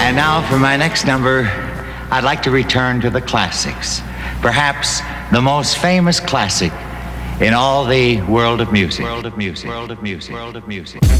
And now for my next number, I'd like to return to the classics. Perhaps the most famous classic in all the world of music. World of music. World of music. World of music.